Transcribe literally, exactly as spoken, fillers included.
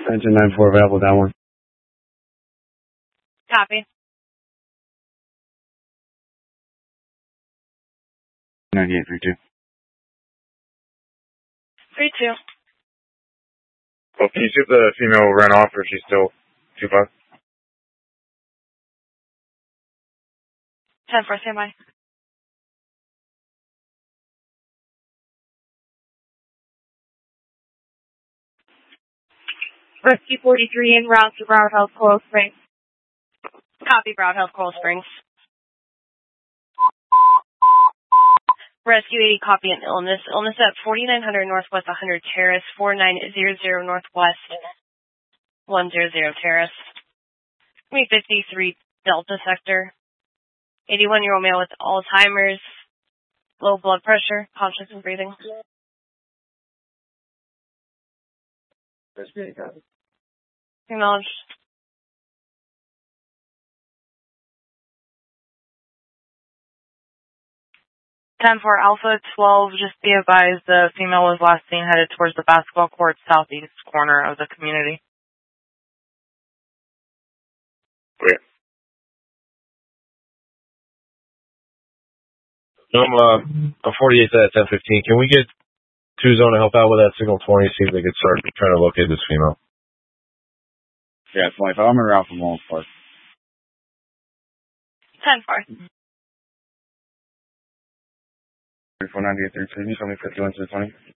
Engine nine four available, down one. Copy. ninety-eight three two. three two. Well, can you see if the female ran off or she's still two five? ten four, stand by. Rescue forty-three en route to Broward Health, Coral Springs. Copy, Broward Health, Coral Springs. Rescue eighty, copy an illness. Illness at forty-nine hundred Northwest one hundred Terrace, four nine zero zero Northwest one hundred Terrace. three fifty-three Delta Sector. eighty-one-year-old male with Alzheimer's, low blood pressure, conscious and breathing. Acknowledged. ten four Alpha twelve, just be advised the female was last seen headed towards the basketball court southeast corner of the community. Okay. I'm uh, a forty-eight at ten fifteen. Can we get two zone to help out with that signal twenty, see if they could start trying to locate this female? Yeah, twenty-five. I'm around from Lawrence Park. ten four. three four ninety-eight three two. Can you tell me fifty-one to the twenty?